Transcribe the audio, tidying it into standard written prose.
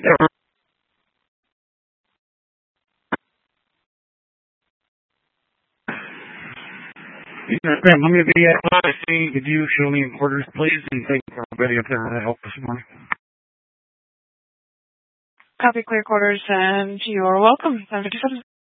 Yes, ma'am. Let me be at see. Could you show me orders, please? And thank you for everybody up there for the help this morning. Copy clear quarters, and you're welcome. Have a good